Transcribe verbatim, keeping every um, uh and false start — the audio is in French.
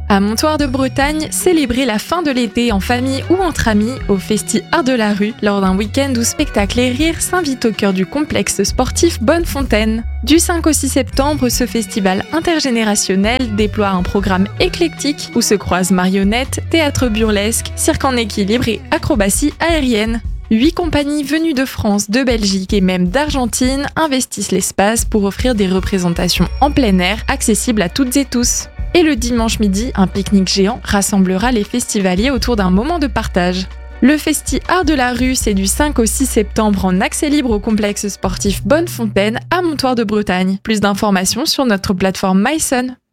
À Montoire de Bretagne, célébrer la fin de l'été en famille ou entre amis au Festi Art de la Rue lors d'un week-end où spectacle et rire s'invitent au cœur du complexe sportif Bonnefontaine. Du cinq au six septembre, ce festival intergénérationnel déploie un programme éclectique où se croisent marionnettes, théâtre burlesque, cirque en équilibre et acrobatie aérienne. Huit compagnies venues de France, de Belgique et même d'Argentine investissent l'espace pour offrir des représentations en plein air accessibles à toutes et tous. Et le dimanche midi, un pique-nique géant rassemblera les festivaliers autour d'un moment de partage. Le Festi Art de la Rue, c'est du cinq au six septembre en accès libre au complexe sportif Bonnefontaine à Montoire de Bretagne. Plus d'informations sur notre plateforme myson.